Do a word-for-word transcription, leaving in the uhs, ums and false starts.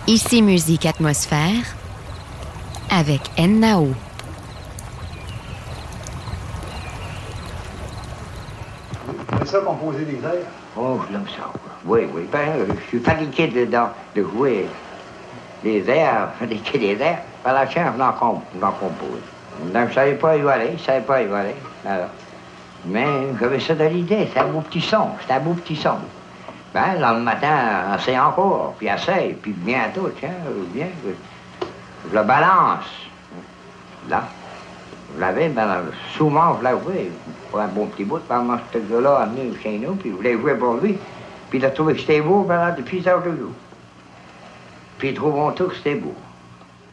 Ici Musique Atmosphère avec N-Nao. Vous aimez ça composer des airs? Oh, je l'aime ça. Oui, oui. Ben, euh, je suis fatigué de, de, de jouer des airs, fatigué des airs. Par la chance, je l'en compose. Donc, je ne savais pas y aller, je ne savais pas y aller. Alors. Mais j'avais ça dans l'idée, c'est un beau petit son, c'est un beau petit son. Ben, dans le matin, essaye encore, puis essaye, puis bientôt, tiens, viens, je le balance. Là, je l'avais, ben, souvent, je l'ai joué pour un bon petit bout. Ben, moi, ce gars-là est venu chez nous, puis je voulais jouer pour lui. Puis il a trouvé que c'était beau, ben, là, depuis ça, je joue. Puis ils trouvent tous que c'était beau.